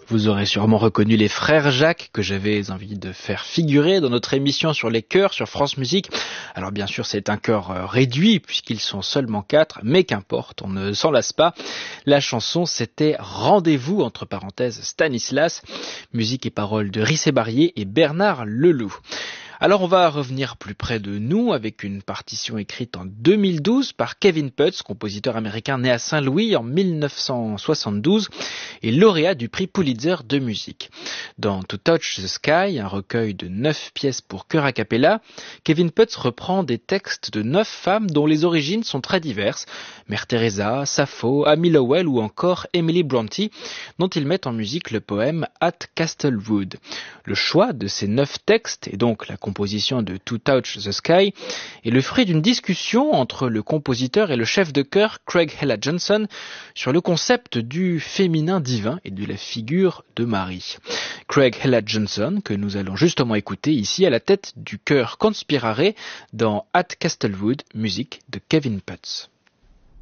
Vous aurez sûrement reconnu les frères Jacques que j'avais envie de faire figurer dans notre émission sur les chœurs sur France Musique. Alors bien sûr c'est un chœur réduit puisqu'ils sont seulement 4, mais qu'importe, on ne s'en lasse pas. La chanson c'était Rendez-vous entre parenthèses Stanislas, musique et paroles de Rissé Barrier et Bernard Leloup. Alors on va revenir plus près de nous avec une partition écrite en 2012 par Kevin Putz, compositeur américain né à Saint-Louis en 1972 et lauréat du prix Pulitzer de musique. Dans To Touch the Sky, un recueil de 9 pièces pour chœur a cappella, Kevin Putz reprend des textes de 9 femmes dont les origines sont très diverses, Mère Teresa, Sappho, Amy Lowell ou encore Emily Brontë, dont il met en musique le poème At Castlewood. Le choix de ces 9 textes et donc la composition de To Touch the Sky est le fruit d'une discussion entre le compositeur et le chef de chœur Craig Hella Johnson sur le concept du féminin divin et de la figure de Marie. Craig Hella Johnson, que nous allons justement écouter ici à la tête du chœur Conspirare dans At Castlewood, musique de Kevin Putz.